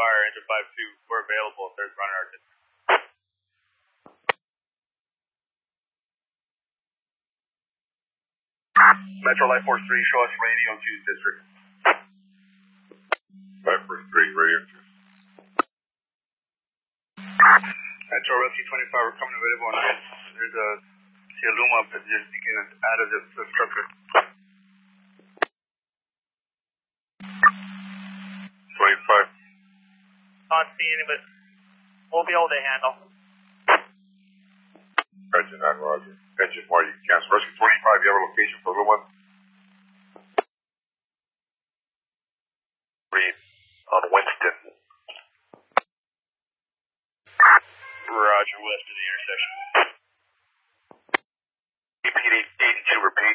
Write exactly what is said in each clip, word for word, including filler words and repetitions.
fire, engine five two, we're available if there's runner artillery. Metro Life Force three, show us radio two district. Life Force three, radio two. Metro Rescue twenty-five, we're coming available on it. There's a Cieluma just sneaking out of this, this structure. twenty-five. Not seeing him, but we'll be able to handle. Roger that, Roger. Engine one, you can cancel. Rescue twenty-five, you have a location for little one? Reed, on Winston. Roger, west of the intersection. A P eighty-two, repeat.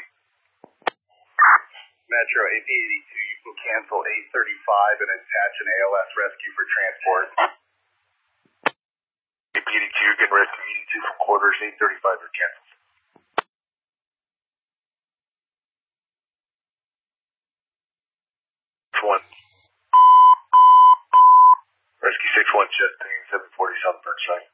Metro, A P eighty-two, you will cancel eight thirty-five and attach an A L S rescue for transport. A P eighty-two, get rescue eighty-two from quarters, eight thirty-five are canceled. One. Rescue six one, Chastain, seven forty South Burnside.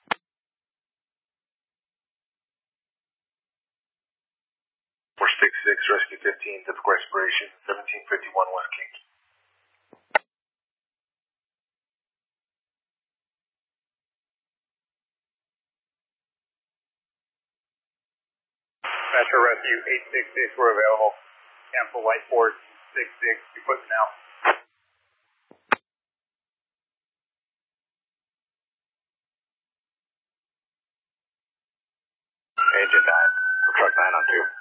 four six six, Rescue fifteen, typical expiration, seventeen fifty-one West King. Metro Rescue eight six six, we're available. Cancel Light Force six six, equipment out. Engine nine, we'll truck nine on two.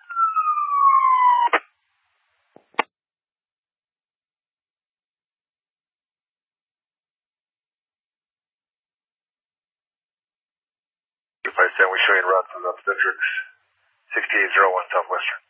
two five seven, we show you en route to the obstetrics, sixty-eight oh one Southwestern.